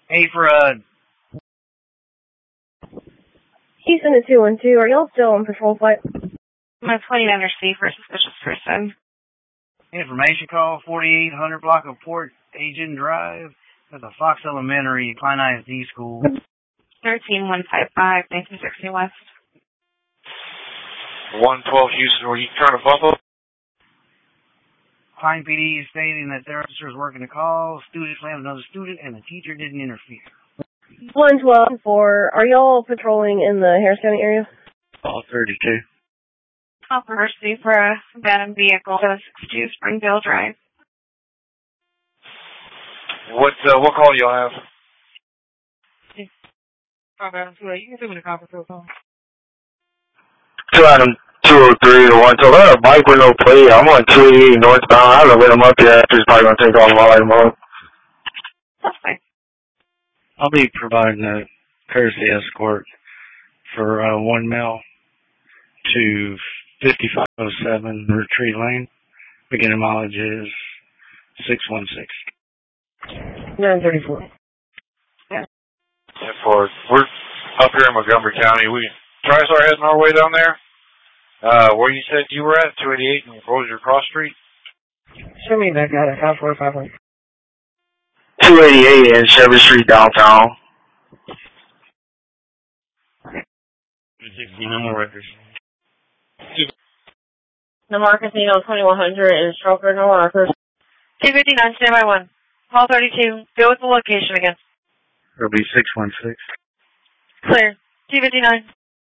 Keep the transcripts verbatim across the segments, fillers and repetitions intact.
Hey, for uh, Houston at two one two, are y'all still on patrol flight? My plane under C for a suspicious person. information call, forty-eight hundred block of Port Agent Drive. That's a Fox Elementary, Klein I S D school. thirteen one five five, nineteen sixty West. one twelve Houston, were you trying to Buffalo? Klein P D is stating that their officers working the call, student slammed another student, and the teacher didn't interfere. one twelve four, are y'all patrolling in the Harris County area? All thirty-two. Call for mercy for a abandoned vehicle, seven sixty-two Springdale Drive. What uh, what call do y'all have? You can do it a conference call. Two item two oh three to one. So I got a bike with no plate. I'm on two eighty-eight northbound. I haven't lit him up yet. He's probably going to take off while I light him up. That's fine. I'll be providing a courtesy escort for uh, one mile to fifty-five oh seven Retreat Lane. Beginning mileage is six one six. nine thirty-four. Yeah, for we're up here in Montgomery County. We try to start heading our way down there. Uh, where you said you were at, two eighty-eight and Rosier Cross Street? Show me that guy, that house four five one. two eighty-eight in Chevy Street downtown. No records. No Casino twenty-one hundred in Stroker, no markers. two fifty-nine, stand by one. Call thirty-two, go with the location again. It'll be six one six. Clear. two fifty-nine.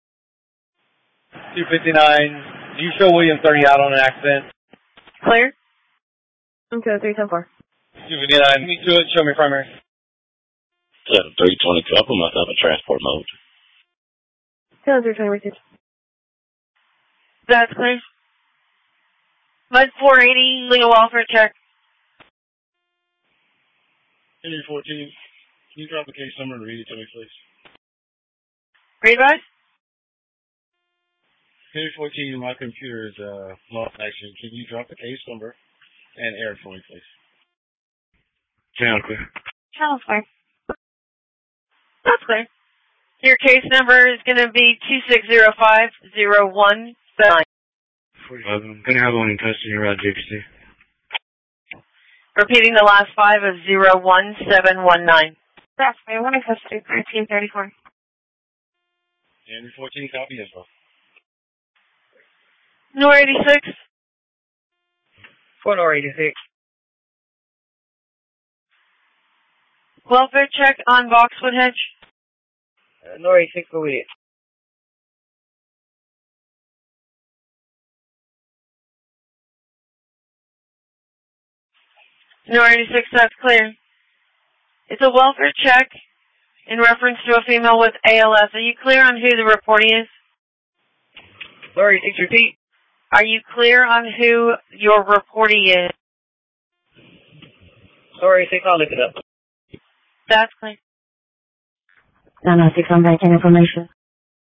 two fifty-nine, do you show William thirty out on an accident? Clear. Okay, three ten four. two fifty-nine, me to it, show me primary. seven three twenty-two, I put myself in transport mode. seven three twenty received. That's clear. Mud four eighty, legal welfare check. Henry fourteen, can you drop the case number and read it to me, please? Read what? Henry fourteen, my computer is uh, lost action. Can you drop the case number and air it for me, please? Channel clear. Channel clear. That's clear. Your case number is going to be two six zero five zero one seven. forty-five, I'm going to have one in custody around J P C. Repeating the last five of zero one seven one nine. That's fine. One in custody, thirteen thirty-four. Henry fourteen, copy as well. Nor eighty-six. four Nor eighty-six. Welfare check on Boxwood Hedge. Uh, Nor eighty-six, go with it. Nor eighty-six, that's clear. It's a welfare check in reference to a female with A L S. Are you clear on who the reportee is? Nor eighty-six, repeat. Are you clear on who your reportee is? Nor eighty-six, I'll look it up. That's clear. nine oh six, I'm back in information.